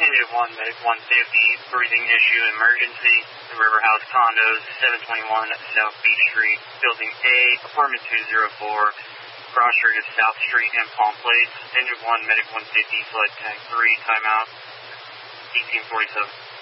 Engine 1, Medic 150, breathing issue, emergency, the River House Condos, 721 South Beach Street, Building A, Apartment 204, cross street of South Street and Palm Place. Engine 1, Medic 150, Flight Tag 3, timeout, 1847.